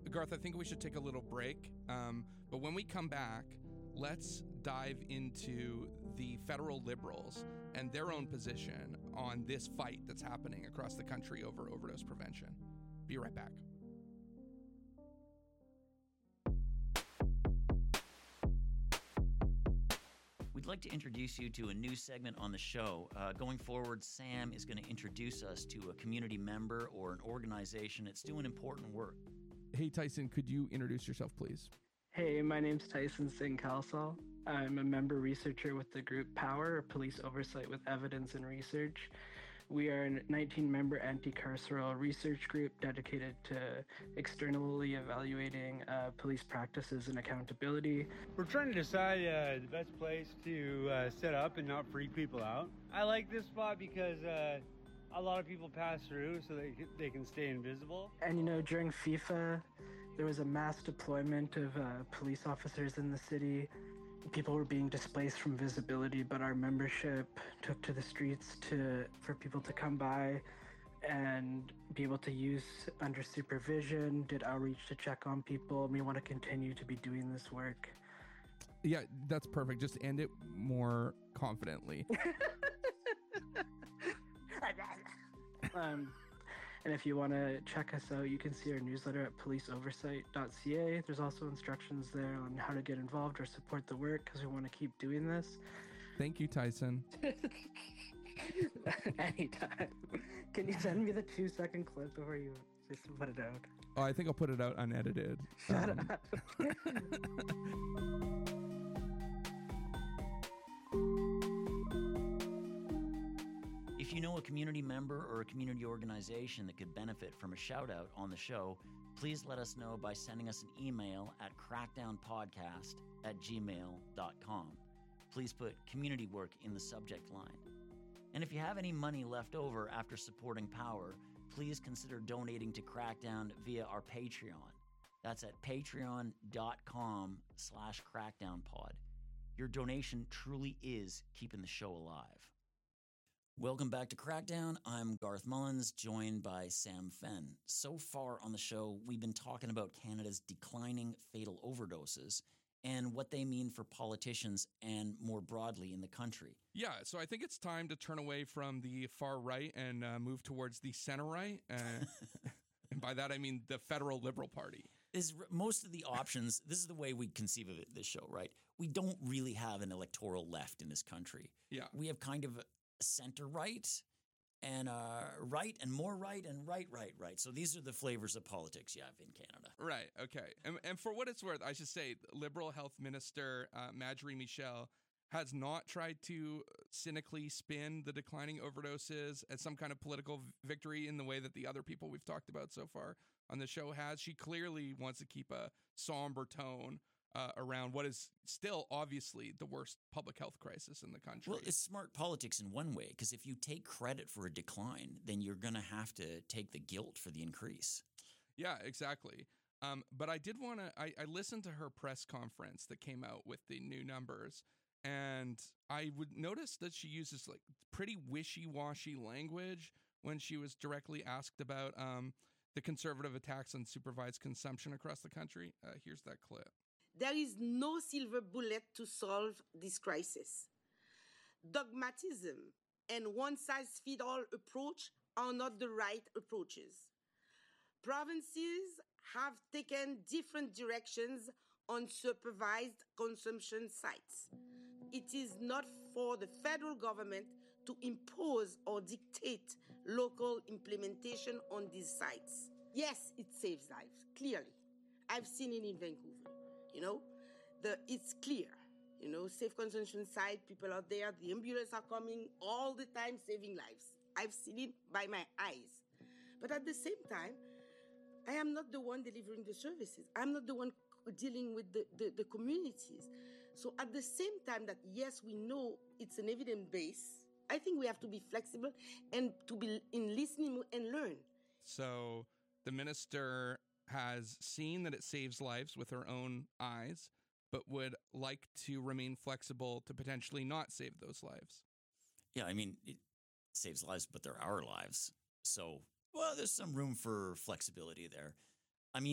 Garth, I think we should take a little break. But when we come back, let's dive into the federal Liberals and their own position on this fight that's happening across the country over overdose prevention. Be right back. We'd like to introduce you to a new segment on the show. Going forward, Sam is going to introduce us to a community member or an organization that's doing important work. Hey, Tyson, could you introduce yourself, please? Hey, my name's Tyson Singh Khalsal. I'm a member researcher with the group POWER, Police Oversight with Evidence and Research. We are a 19-member anti-carceral research group dedicated to externally evaluating police practices and accountability. We're trying to decide the best place to set up and not freak people out. I like this spot because a lot of people pass through so they can stay invisible. And you know, during FIFA, there was a mass deployment of police officers in the city. People were being displaced from visibility, but our membership took to the streets for people to come by and be able to use under supervision, did outreach to check on people. And we want to continue to be doing this work. Yeah, that's perfect. Just end it more confidently. And if you want to check us out, you can see our newsletter at policeoversight.ca. There's also instructions there on how to get involved or support the work because we want to keep doing this. Thank you, Tyson. Anytime. Can you send me the 2-second clip before you just put it out? Oh, I think I'll put it out unedited. Shut up. If you know a community member or a community organization that could benefit from a shout out on the show, please let us know by sending us an email at crackdownpodcast@gmail.com. Please put community work in the subject line. And if you have any money left over after supporting Power, please consider donating to Crackdown via our Patreon. That's at patreon.com/crackdownpod. Your donation truly is keeping the show alive. Welcome back to Crackdown. I'm Garth Mullins, joined by Sam Fenn. So far on the show, we've been talking about Canada's declining fatal overdoses and what they mean for politicians and more broadly in the country. Yeah, so I think it's time to turn away from the far right and move towards the center right. And by that, I mean the federal Liberal Party. Most of the options, this is the way we conceive of it, this show, right? We don't really have an electoral left in this country. Yeah. We have kind of center right and right and more right and right. So these are the flavors of politics you have in Canada. Right. Okay. And for what it's worth, I should say Liberal Health Minister Marjorie Michel has not tried to cynically spin the declining overdoses as some kind of political victory in the way that the other people we've talked about so far on the show has. She clearly wants to keep a somber tone around what is still obviously the worst public health crisis in the country. Well, it's smart politics in one way, because if you take credit for a decline, then you're going to have to take the guilt for the increase. Yeah, exactly. But I did want to, I listened to her press conference that came out with the new numbers, and I would notice that she uses like pretty wishy-washy language when she was directly asked about the conservative attacks on supervised consumption across the country. Here's that clip. There is no silver bullet to solve this crisis. Dogmatism and one-size-fits-all approach are not the right approaches. Provinces have taken different directions on supervised consumption sites. It is not for the federal government to impose or dictate local implementation on these sites. Yes, it saves lives, clearly. I've seen it in Vancouver. You know, it's clear, you know, safe consumption site, people out there, the ambulance are coming all the time saving lives. I've seen it by my eyes. But at the same time, I am not the one delivering the services. I'm not the one dealing with the communities. So at the same time that, yes, we know it's an evidence base, I think we have to be flexible and to be in listening and learn. So the minister has seen that it saves lives with her own eyes, but would like to remain flexible to potentially not save those lives. Yeah, I mean, it saves lives, but they're our lives. So, well, there's some room for flexibility there. I mean,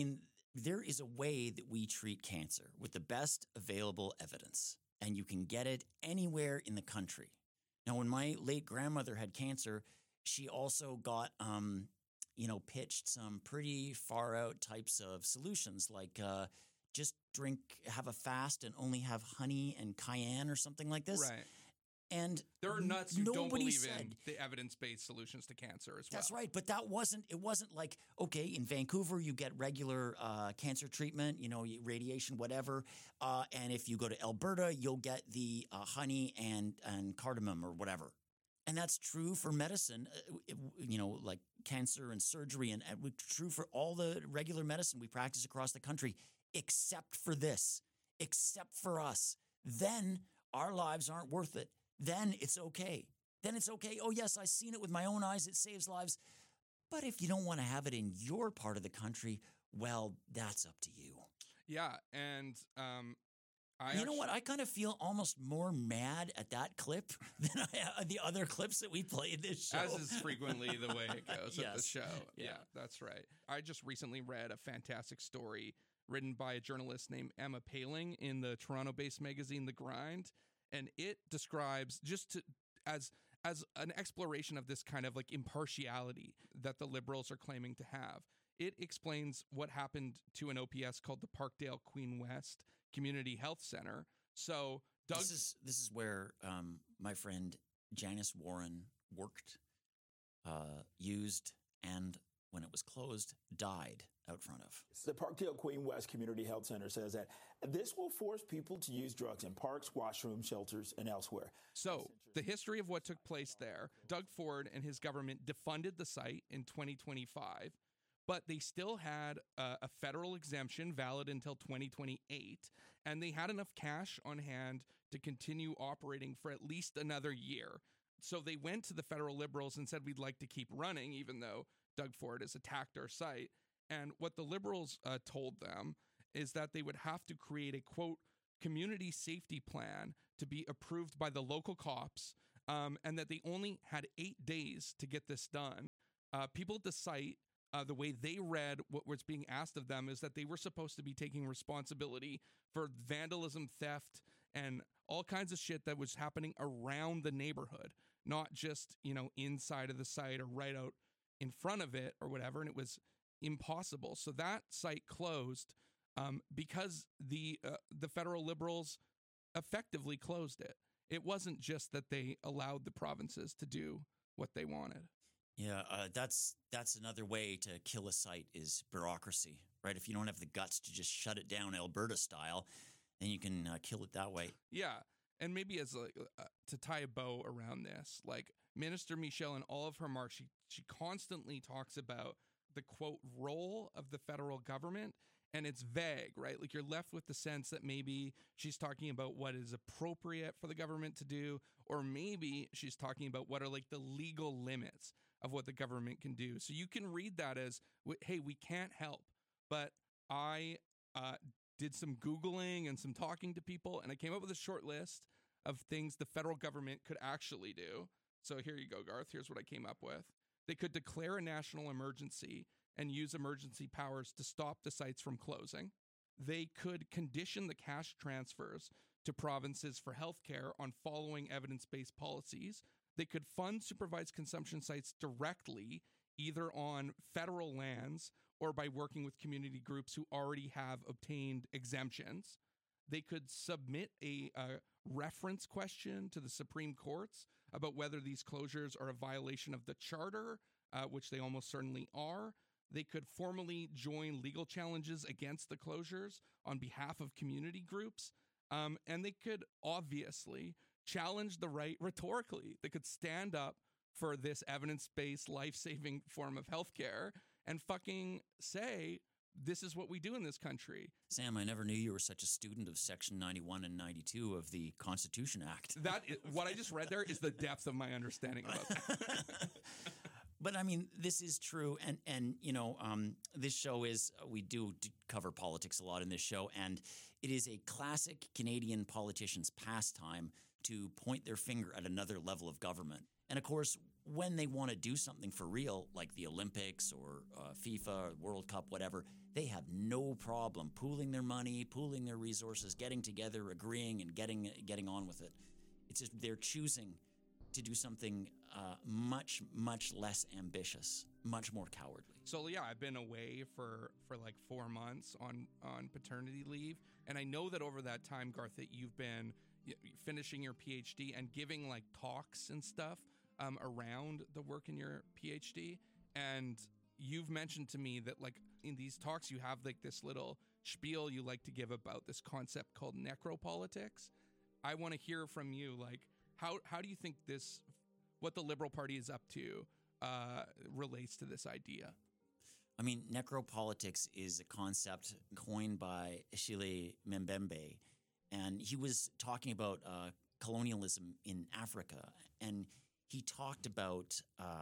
there is a way that we treat cancer with the best available evidence, and you can get it anywhere in the country. Now, when my late grandmother had cancer, she also got, pitched some pretty far out types of solutions, like just have a fast and only have honey and cayenne or something like this. Right. And there are nuts who don't believe said, in the evidence-based solutions to cancer as well. That's right, but it wasn't like, okay, in Vancouver you get regular cancer treatment, radiation, whatever, and if you go to Alberta, you'll get the honey and cardamom or whatever. And that's true for medicine, like cancer and surgery, and true for all the regular medicine we practice across the country, except for this, except for us. Then our lives aren't worth it. Then it's okay. Oh, yes, I've seen it with my own eyes. It saves lives. But if you don't want to have it in your part of the country, well, that's up to you. Yeah, and you know what? I kind of feel almost more mad at that clip than the other clips that we play in this show. As is frequently the way it goes at the show. Yeah, that's right. I just recently read a fantastic story written by a journalist named Emma Paling in the Toronto-based magazine The Grind. And it describes as an exploration of this kind of like impartiality that the Liberals are claiming to have. It explains what happened to an OPS called the Parkdale Queen West Community Health Center. So Doug, this is where my friend Janice Warren worked, used, and when it was closed, died out front of. The Parkdale Queen West Community Health Center says that this will force people to use drugs in parks, washrooms, shelters, and elsewhere. So the history of what took place there, Doug Ford and his government defunded the site in 2025, but they still had a federal exemption valid until 2028, and they had enough cash on hand to continue operating for at least another year. So they went to the federal Liberals and said, we'd like to keep running, even though Doug Ford has attacked our site. And what the Liberals told them is that they would have to create a, quote, community safety plan to be approved by the local cops, and that they only had 8 days to get this done. People at the site, the way they read what was being asked of them is that they were supposed to be taking responsibility for vandalism, theft, and all kinds of shit that was happening around the neighborhood, not just, inside of the site or right out in front of it or whatever. And it was impossible. So that site closed because the federal Liberals effectively closed it. It wasn't just that they allowed the provinces to do what they wanted. Yeah, that's another way to kill a site is bureaucracy, right? If you don't have the guts to just shut it down Alberta style, then you can kill it that way. Yeah, and maybe as to tie a bow around this, like Minister Michelle in all of her remarks, she constantly talks about the, quote, role of the federal government, and it's vague, right? Like you're left with the sense that maybe she's talking about what is appropriate for the government to do, or maybe she's talking about what are like the legal limits of what the government can do. So you can read that as, hey, we can't help, but I did some Googling and some talking to people, and I came up with a short list of things the federal government could actually do. So here you go, Garth. Here's what I came up with. They could declare a national emergency and use emergency powers to stop the sites from closing. They could condition the cash transfers to provinces for healthcare on following evidence-based policies. They could fund supervised consumption sites directly, either on federal lands or by working with community groups who already have obtained exemptions. They could submit a reference question to the Supreme Courts about whether these closures are a violation of the Charter, which they almost certainly are. They could formally join legal challenges against the closures on behalf of community groups. And they could obviously challenge the right rhetorically. They could stand up for this evidence-based, life-saving form of healthcare and fucking say, this is what we do in this country. Sam, I never knew you were such a student of Section 91 and 92 of the Constitution Act. That is, what I just read there is the depth of my understanding about that. But I mean, this is true, and this show is we do cover politics a lot in this show, and it is a classic Canadian politician's pastime to point their finger at another level of government. And of course, when they want to do something for real, like the Olympics or FIFA, World Cup, whatever, they have no problem pooling their money, pooling their resources, getting together, agreeing, and getting on with it. It's just they're choosing to do something much, much less ambitious, much more cowardly. So yeah, I've been away for like 4 months on paternity leave, and I know that over that time, Garth, that you've been finishing your PhD and giving like talks and stuff around the work in your PhD. And you've mentioned to me that like in these talks you have like this little spiel you like to give about this concept called necropolitics. I want to hear from you, like how do you think this, what the Liberal Party is up to, relates to this idea? I mean, necropolitics is a concept coined by Achille Mbembe, and he was talking about colonialism in Africa, and he talked about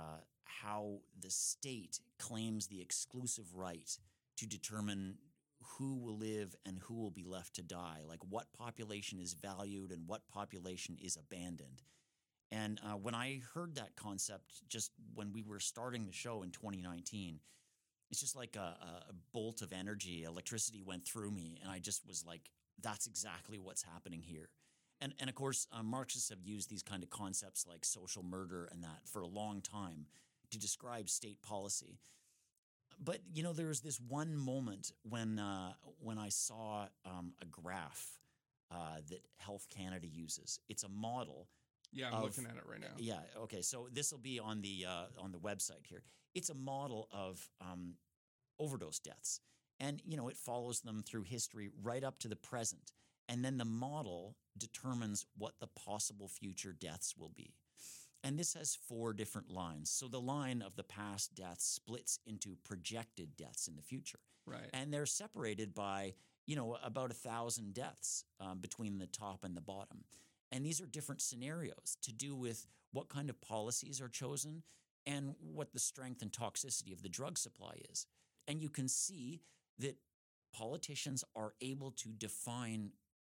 how the state claims the exclusive right to determine who will live and who will be left to die, like what population is valued and what population is abandoned. And when I heard that concept just when we were starting the show in 2019, it's just like a bolt of energy, electricity went through me, and I just was like, that's exactly what's happening here. And of course, Marxists have used these kind of concepts like social murder and that for a long time to describe state policy. But, you know, there was this one moment when I saw a graph that Health Canada uses. It's a model. Yeah, I'm looking at it right now. Yeah, okay. So this will be on the website here. It's a model of overdose deaths. And, you know, it follows them through history right up to the present. And then the model determines what the possible future deaths will be. And this has 4 different lines. So the line of the past deaths splits into projected deaths in the future. Right. And they're separated by, you know, about 1,000 deaths between the top and the bottom. And these are different scenarios to do with what kind of policies are chosen and what the strength and toxicity of the drug supply is. And you can see that politicians are able to define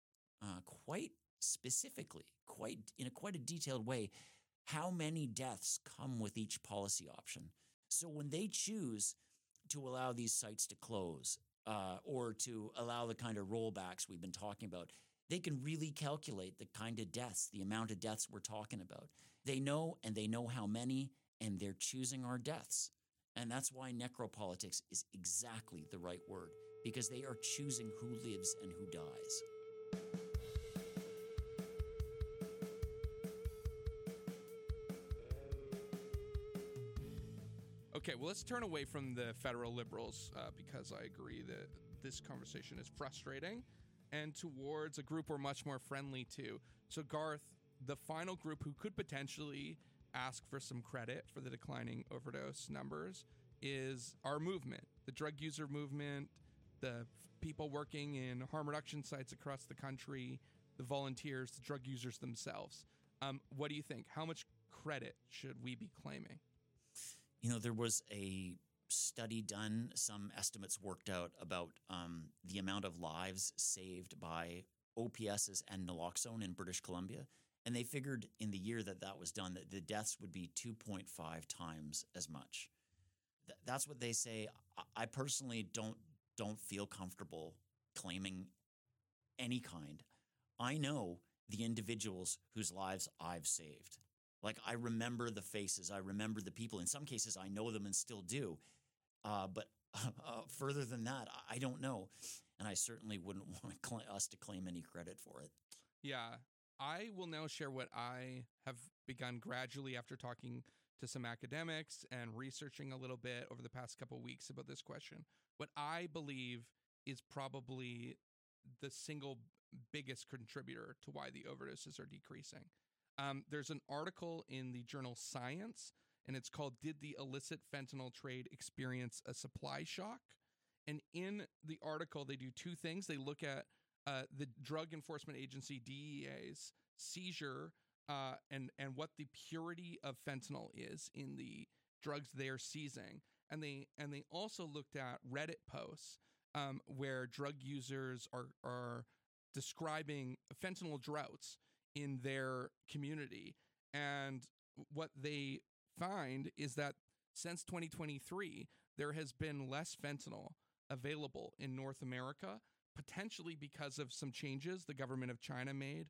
quite specifically, in quite a detailed way, how many deaths come with each policy option. So when they choose to allow these sites to close or to allow the kind of rollbacks we've been talking about, they can really calculate the kind of deaths, the amount of deaths we're talking about. They know, and they know how many, and they're choosing our deaths. And that's why necropolitics is exactly the right word, because they are choosing who lives and who dies. Okay, well, let's turn away from the federal Liberals because I agree that this conversation is frustrating, and towards a group we're much more friendly to. So, Garth, the final group who could potentially ask for some credit for the declining overdose numbers is our movement, the drug user movement, the people working in harm reduction sites across the country, the volunteers, the drug users themselves. What do you think? How much credit should we be claiming? You know, there was a study done, some estimates worked out about the amount of lives saved by OPSs and naloxone in British Columbia. And they figured in the year that was done that the deaths would be 2.5 times as much. That's what they say. I personally don't feel comfortable claiming any kind. I know the individuals whose lives I've saved. Like, I remember the faces. I remember the people. In some cases, I know them and still do. But further than that, I don't know. And I certainly wouldn't want us to claim any credit for it. Yeah. I will now share what I have begun gradually after talking to some academics and researching a little bit over the past couple of weeks about this question. What I believe is probably the single biggest contributor to why the overdoses are decreasing. There's an article in the journal Science, and it's called "Did the Illicit Fentanyl Trade Experience a Supply Shock?" And in the article, they do 2 things. They look at the Drug Enforcement Agency, DEA's seizure and what the purity of fentanyl is in the drugs they're seizing. And they also looked at Reddit posts where drug users are describing fentanyl droughts in their community. And what they find is that since 2023, there has been less fentanyl available in North America, potentially because of some changes the government of China made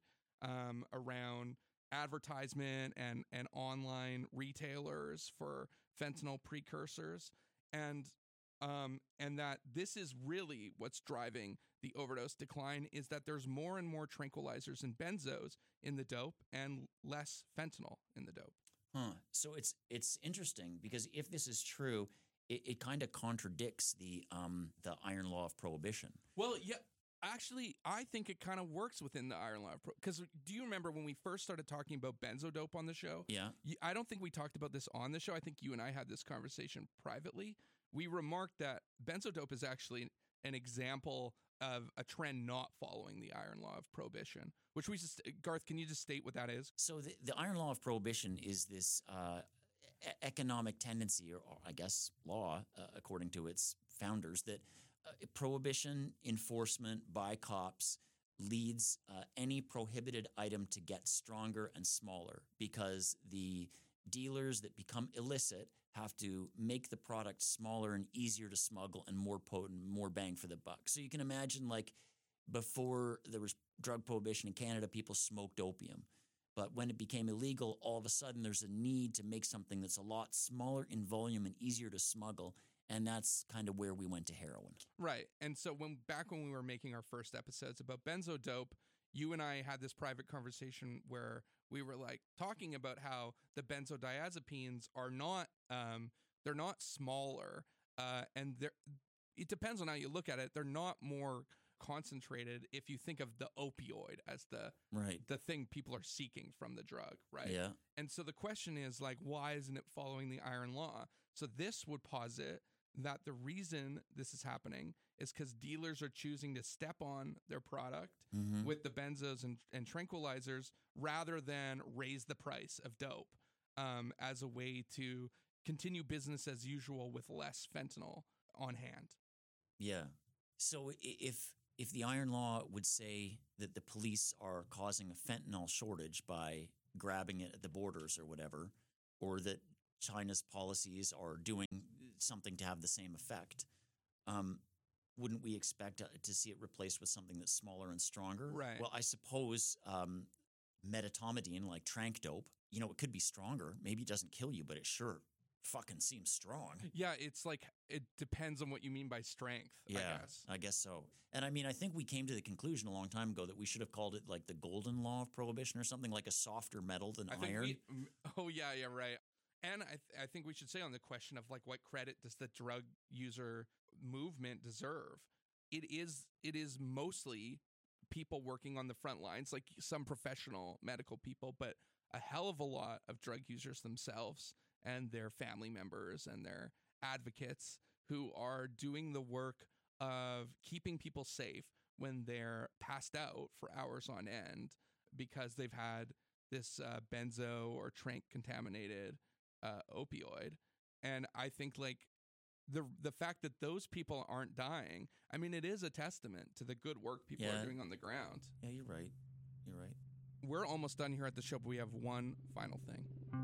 around advertisement and online retailers for fentanyl precursors, and that this is really what's driving the overdose decline, is that there's more and more tranquilizers and benzos in the dope and less fentanyl in the dope. So it's interesting because if this is true, it kind of contradicts the iron law of prohibition. Well, yeah. Actually, I think it kind of works within the iron law. Because do you remember when we first started talking about benzodope on the show? Yeah. I don't think we talked about this on the show. I think you and I had this conversation privately. We remarked that benzodope is actually an example of a trend not following the iron law of prohibition, which we just, Garth, can you just state what that is? So the iron law of prohibition is this economic tendency, or I guess law, according to its founders, that prohibition enforcement by cops leads any prohibited item to get stronger and smaller because the dealers that become illicit have to make the product smaller and easier to smuggle and more potent, more bang for the buck. So you can imagine, like, before there was drug prohibition in Canada, people smoked opium. But when it became illegal, all of a sudden there's a need to make something that's a lot smaller in volume and easier to smuggle. And that's kind of where we went to heroin. Right. And so back when we were making our first episodes about benzodope, you and I had this private conversation where we were like talking about how the benzodiazepines are not, they're not smaller, and it depends on how you look at it. They're not more concentrated if you think of the opioid as the thing people are seeking from the drug, right? Yeah. And so the question is, like, why isn't it following the iron law? So this would posit that the reason this is happening is because dealers are choosing to step on their product with the benzos and tranquilizers rather than raise the price of dope as a way to continue business as usual with less fentanyl on hand. Yeah. So if the iron law would say that the police are causing a fentanyl shortage by grabbing it at the borders or whatever, or that China's policies are doing something to have the same effect, wouldn't we expect to see it replaced with something that's smaller and stronger? Right. Well, I suppose medetomidine, like trank dope, it could be stronger. Maybe it doesn't kill you, but it sure fucking seems strong. Yeah, it's like it depends on what you mean by strength, Yeah, I guess. I guess so. And I mean, I think we came to the conclusion a long time ago that we should have called it like the golden law of prohibition or something, like a softer metal than iron. Yeah, right. And I think we should say on the question of like what credit does the drug user movement deserve? It is mostly people working on the front lines, like some professional medical people, but a hell of a lot of drug users themselves and their family members and their advocates who are doing the work of keeping people safe when they're passed out for hours on end because they've had this benzo or trank contaminated opioid. And I think like the fact that those people aren't dying, I mean, it is a testament to the good work people are doing on the ground. Yeah, you're right. We're almost done here at the show, but we have one final thing.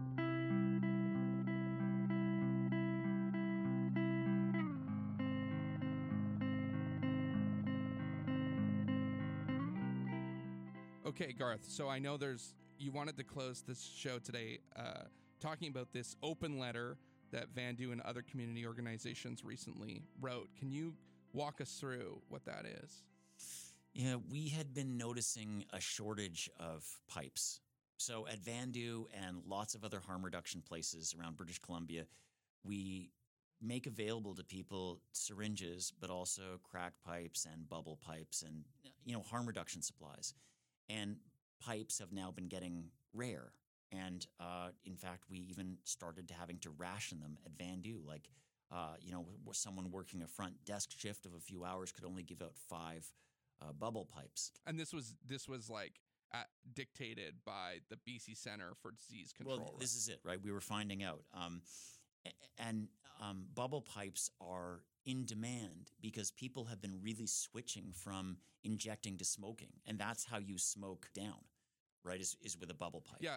Okay, Garth, so I know you wanted to close this show today talking about this open letter that Vandu and other community organizations recently wrote. Can you walk us through what that is? Yeah, we had been noticing a shortage of pipes. So at Vandu and lots of other harm reduction places around British Columbia, we make available to people syringes, but also crack pipes and bubble pipes and, harm reduction supplies. And pipes have now been getting rare. And in fact, we even started having to ration them at Vandu. Like, someone working a front desk shift of a few hours could only give out 5 bubble pipes. And this was like dictated by the BC Center for Disease Control. Well, this is it, right? We were finding out. And bubble pipes are in demand because people have been really switching from injecting to smoking. And that's how you smoke down, right, is with a bubble pipe. Yeah.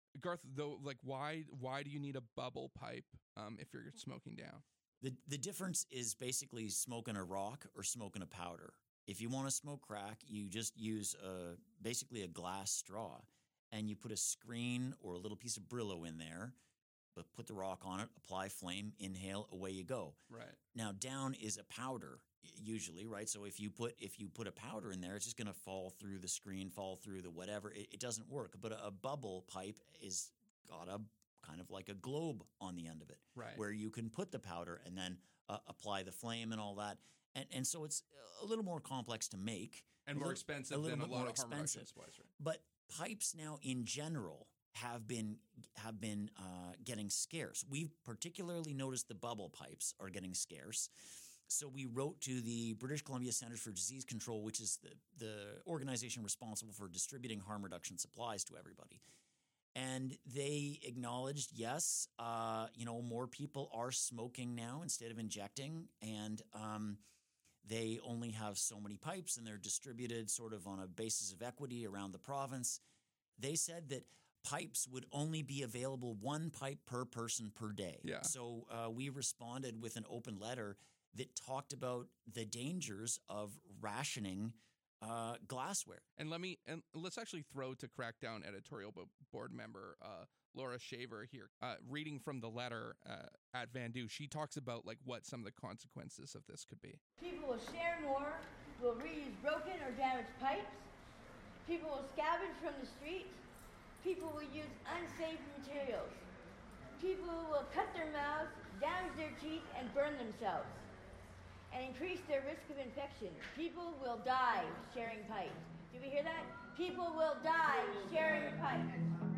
Garth, though, like why do you need a bubble pipe if you're smoking down? The difference is basically smoking a rock or smoking a powder. If you want to smoke crack, you just use basically a glass straw, and you put a screen or a little piece of Brillo in there, but put the rock on it, apply flame, inhale, away you go. Right. Now, down is a powder usually, right? So if you put a powder in there, it's just going to fall through the screen, fall through the whatever. It doesn't work. But a bubble pipe is got a kind of like a globe on the end of it, right, where you can put the powder and then apply the flame and all that. And so it's a little more complex to make. And more expensive than a lot of harm reduction supplies, right? But pipes now in general have been getting scarce. We've particularly noticed the bubble pipes are getting scarce. So we wrote to the British Columbia Centers for Disease Control, which is the organization responsible for distributing harm reduction supplies to everybody. And they acknowledged, yes, more people are smoking now instead of injecting, and they only have so many pipes, and they're distributed sort of on a basis of equity around the province. They said that pipes would only be available, one pipe per person per day. Yeah. So we responded with an open letter that talked about the dangers of rationing glassware. And let's actually throw to Crackdown editorial board member Laura Shaver here, reading from the letter at Vandu. She talks about like what some of the consequences of this could be. People will share more, will reuse broken or damaged pipes. People will scavenge from the streets. People will use unsafe materials. People will cut their mouths, damage their teeth, and burn themselves, and increase their risk of infection. People will die sharing pipes. Do we hear that? People will die sharing pipes.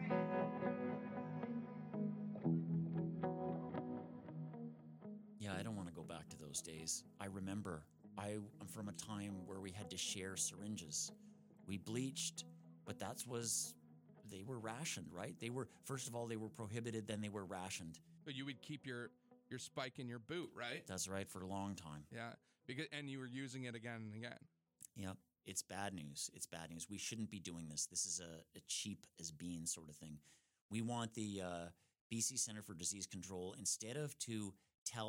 Yeah, I don't want to go back to those days. I remember I'm from a time where we had to share syringes. We bleached, but they were rationed, right? First of all, they were prohibited, then they were rationed. But you would keep your spike in your boot, right? That's right, for a long time. Yeah, and you were using it again and again. Yep, it's bad news. It's bad news. We shouldn't be doing this. This is a cheap as beans sort of thing. We want the BC Centre for Disease Control, instead of to